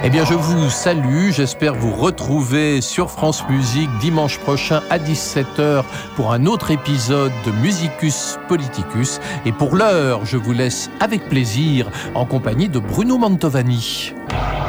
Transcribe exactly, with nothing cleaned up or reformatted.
Eh bien, je vous salue. J'espère vous retrouver sur France Musique dimanche prochain à dix-sept heures pour un autre épisode de Musicus Politicus. Et pour l'heure, je vous laisse avec plaisir en compagnie de Bruno Mantovani.